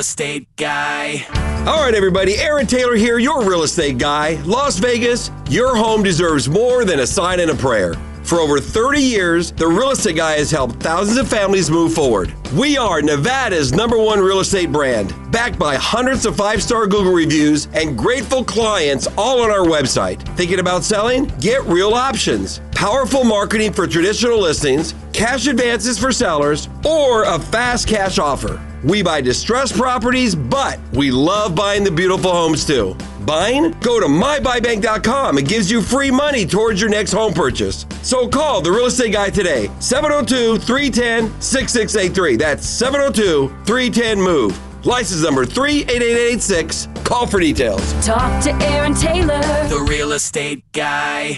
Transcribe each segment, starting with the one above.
estate guy. All right, everybody. Aaron Taylor here, your real estate guy. Las Vegas, your home deserves more than a sign and a prayer. For over 30 years, the Real Estate Guy has helped thousands of families move forward. We are Nevada's #1 real estate brand, backed by hundreds of 5-star Google reviews and grateful clients all on our website. Thinking about selling? Get Real Options. Powerful marketing for traditional listings, cash advances for sellers, or a fast cash offer. We buy distressed properties, but we love buying the beautiful homes too. Buying? Go to mybuybank.com. It gives you free money towards your next home purchase. So call the Real Estate Guy today, 702-310-6683. That's 702-310-MOVE. License number 38886. Call for details. Talk to Aaron Taylor, The Real Estate Guy.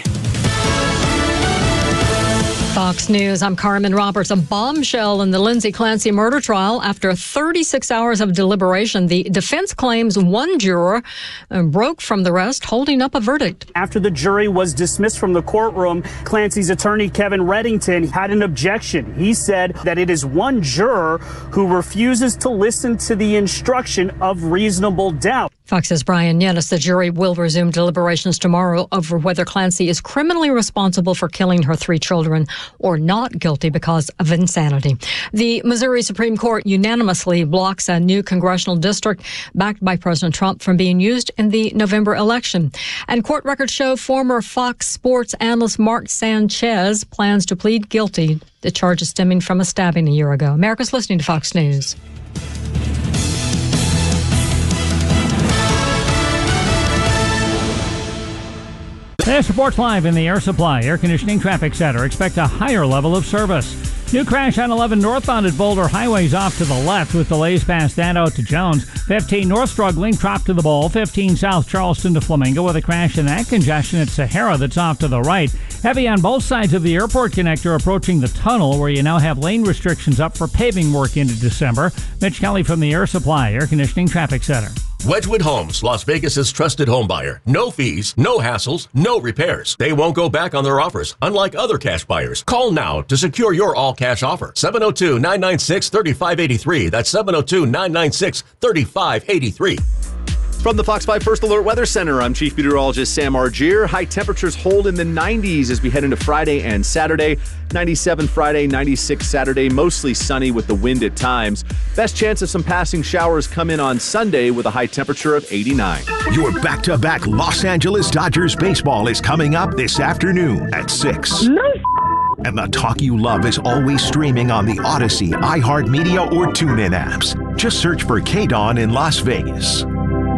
Fox News, I'm Carmen Roberts. A bombshell in the Lindsay Clancy murder trial. After 36 hours of deliberation, the defense claims one juror broke from the rest, holding up a verdict. After the jury was dismissed from the courtroom, Clancy's attorney, Kevin Reddington, had an objection. He said that it is one juror who refuses to listen to the instruction of reasonable doubt. Fox's Brian Yennis. The jury will resume deliberations tomorrow over whether Clancy is criminally responsible for killing her 3 children or not guilty because of insanity. The Missouri Supreme Court unanimously blocks a new congressional district backed by President Trump from being used in the November election. And court records show former Fox Sports analyst Mark Sanchez plans to plead guilty to charges stemming from a stabbing a year ago. America's listening to Fox News. This reports live in the Air Supply Air Conditioning Traffic Center. Expect a higher level of service. New crash on 11 northbound at Boulder. Highways off to the left with delays past that out to Jones. 15 north struggling, Trop to the Bowl. 15 south Charleston to Flamingo with a crash in that congestion at Sahara that's off to the right. Heavy on both sides of the airport connector approaching the tunnel where you now have lane restrictions up for paving work into December. Mitch Kelly from the Air Supply Air Conditioning Traffic Center. Wedgwood Homes, Las Vegas' trusted home buyer. No fees, no hassles, no repairs. They won't go back on their offers, unlike other cash buyers. Call now to secure your all-cash offer. 702-996-3583. That's 702-996-3583. From the Fox 5 First Alert Weather Center, I'm Chief Meteorologist Sam Argier. High temperatures hold in the 90s as we head into Friday and Saturday. 97 Friday, 96 Saturday, mostly sunny with the wind at times. Best chance of some passing showers come in on Sunday with a high temperature of 89. Your back-to-back Los Angeles Dodgers baseball is coming up this afternoon at 6. And the talk you love is always streaming on the Odyssey, iHeartMedia, or TuneIn apps. Just search for KDAWN in Las Vegas.